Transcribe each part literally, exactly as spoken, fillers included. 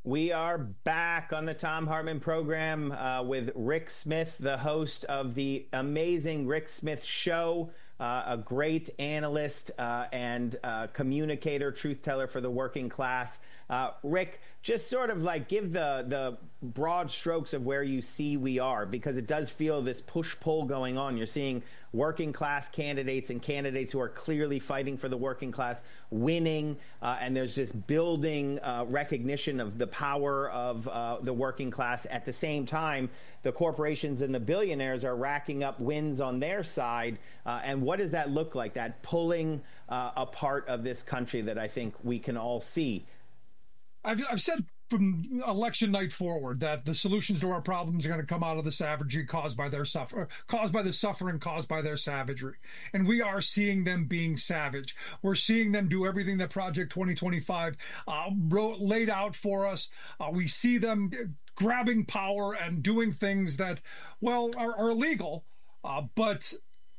We are back on the Thom Hartmann program uh, with Rick Smith, the host of the amazing Rick Smith Show, uh, a great analyst uh, and uh, communicator, truth teller for the working class. Uh, Rick, just sort of like give the the broad strokes of where you see we are, because it does feel this push-pull going on. You're seeing working class candidates and candidates who are clearly fighting for the working class winning, uh, and there's this building uh, recognition of the power of uh, the working class. At the same time, the corporations and the billionaires are racking up wins on their side. Uh, and what does that look like, that pulling uh, apart of this country that I think we can all see? I've, I've said from election night forward that the solutions to our problems are going to come out of the savagery caused by their suffer, caused by the suffering caused by their savagery. And we are seeing them being savage. We're seeing them do everything that Project twenty twenty-five uh, wrote, laid out for us. Uh, we see them grabbing power and doing things that, well, are, are illegal, uh, but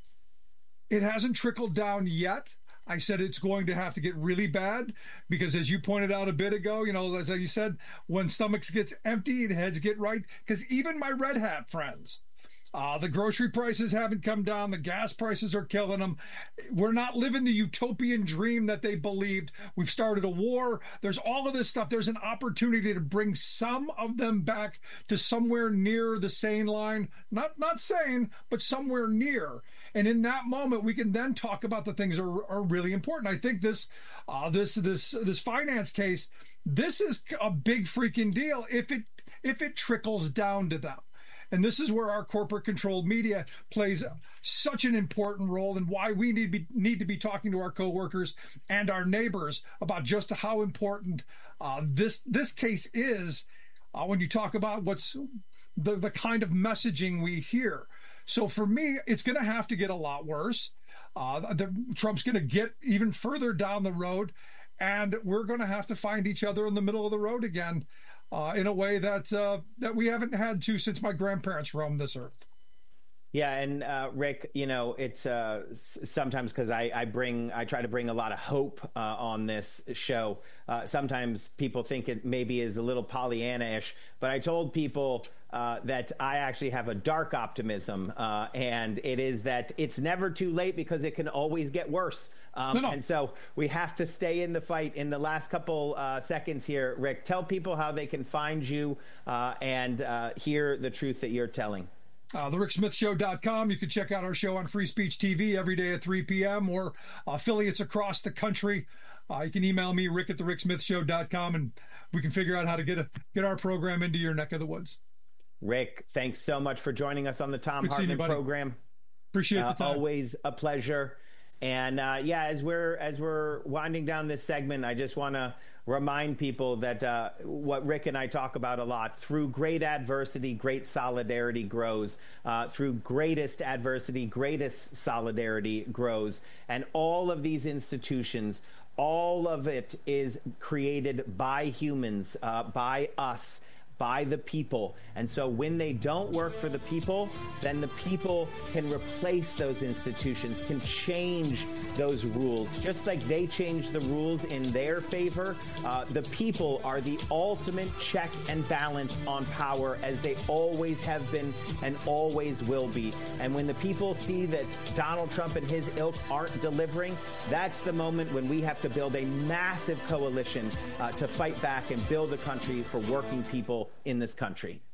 it hasn't trickled down yet. I said it's going to have to get really bad because, as you pointed out a bit ago, you know, as you said, when stomachs gets empty, the heads get right. Because even my red hat friends, uh, the grocery prices haven't come down. The gas prices are killing them. We're not living the utopian dream that they believed. We've started a war. There's all of this stuff. There's an opportunity to bring some of them back to somewhere near the sane line. Not not sane, but somewhere near. And in that moment, we can then talk about the things that are, are really important. I think this, uh, this, this, this finance case, this is a big freaking deal if it if it trickles down to them. And this is where our corporate-controlled media plays such an important role, and why we need to be, need to be talking to our coworkers and our neighbors about just how important uh, this this case is uh, when you talk about what's the the kind of messaging we hear. So for me, it's going to have to get a lot worse. Uh, the, Trump's going to get even further down the road, and we're going to have to find each other in the middle of the road again uh, in a way that uh, that we haven't had to since my grandparents roamed this earth. Yeah, and uh, Rick, you know, it's uh, sometimes because I, I bring, I try to bring a lot of hope uh, on this show. Uh, sometimes people think it maybe is a little Pollyanna-ish, but I told people uh, that I actually have a dark optimism, uh, and it is that it's never too late because it can always get worse. Um, no, no. And so we have to stay in the fight. In the last couple uh, seconds here, Rick, tell people how they can find you uh, and uh, hear the truth that you're telling. Uh, the rick smith show dot com. You can check out our show on Free Speech T V every day at three p.m. or affiliates across the country. Uh, you can email me, rick at the rick smith show dot com, and we can figure out how to get a, get our program into your neck of the woods. Rick, thanks so much for joining us on the Thom Good Hartmann program. Appreciate uh, the time. Always a pleasure. And uh, yeah, as we're as we're winding down this segment, I just want to remind people that uh, what Rick and I talk about a lot: through great adversity, great solidarity grows. Uh, through greatest adversity, greatest solidarity grows. And all of these institutions, all of it is created by humans, uh, by us, by the people. And so when they don't work for the people, then the people can replace those institutions, can change those rules. Just like they change the rules in their favor, uh, the people are the ultimate check and balance on power, as they always have been and always will be. And when the people see that Donald Trump and his ilk aren't delivering, that's the moment when we have to build a massive coalition uh, to fight back and build a country for working people in this country.